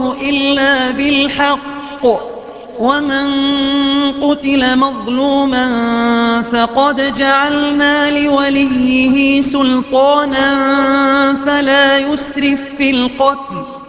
إلا بالحق ومن قتل مظلوما فقد جعلنا لوليه سلطانا فلا يسرف في القتل